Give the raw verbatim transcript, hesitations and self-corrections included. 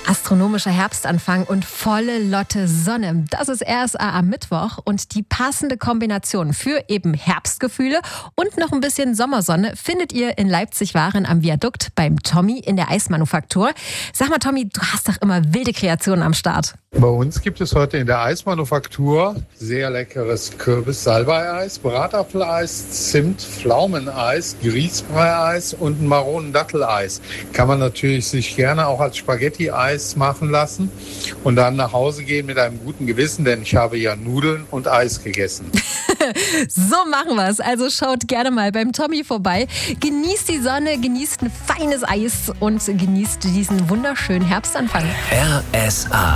Astronomischer Herbstanfang und volle Lotte Sonne. Das ist R S A am Mittwoch und die passende Kombination für eben Herbstgefühle und noch ein bisschen Sommersonne findet ihr in Leipzig-Waren am Viadukt beim Tommy in der Eismanufaktur. Sag mal, Tommy, du hast doch immer wilde Kreationen am Start. Bei uns gibt es heute in der Eismanufaktur sehr leckeres Kürbis-Salbei-Eis, Bratapfeleis, Zimt-Pflaumeneis, Grießbrei-Eis und ein Maronen-Datteleis. Kann man natürlich sich gerne auch als Spaghetti-Eis machen lassen und dann nach Hause gehen mit einem guten Gewissen, denn ich habe ja Nudeln und Eis gegessen. So machen wir es. Also schaut gerne mal beim Tommy vorbei. Genießt die Sonne, genießt ein feines Eis und genießt diesen wunderschönen Herbstanfang. R S A